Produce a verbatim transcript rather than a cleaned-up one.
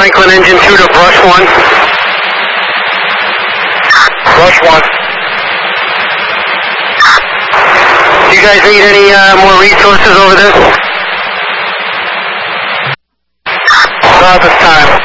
Franklin engine two to brush one. Brush one. Do you guys need any uh, more resources over there? Not this time.